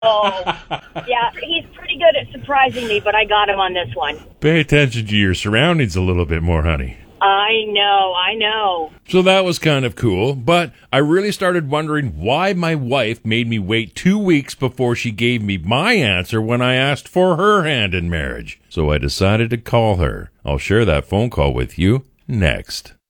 Yeah, he's pretty good at surprising me, but I got him on this one. Pay attention to your surroundings a little bit more, honey. I know. So that was kind of cool, but I really started wondering why my wife made me wait 2 weeks before she gave me my answer when I asked for her hand in marriage. So I decided to call her. I'll share that phone call with you next.